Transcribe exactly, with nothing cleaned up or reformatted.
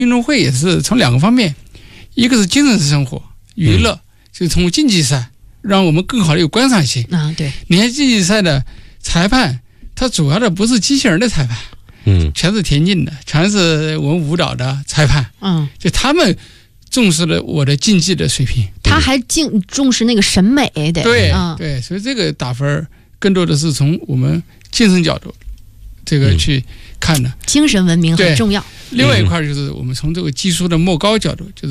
运动会也是从两个方面，一个是精神生活娱乐，嗯、就是通过竞技赛让我们更好的有观赏性啊。对， 你看竞技赛的裁判，他主要的不是机器人的裁判， 嗯， 全是田径的，全是我们舞蹈的裁判， 嗯， 就他们重视了我的竞技的水平， 他还敬重视那个审美的， 对、 嗯、 对，所以这个打分更多的是从我们精神角度这个去看的， 精神文明很重要。 另外一块就是我们从这个技术的莫高角度，就是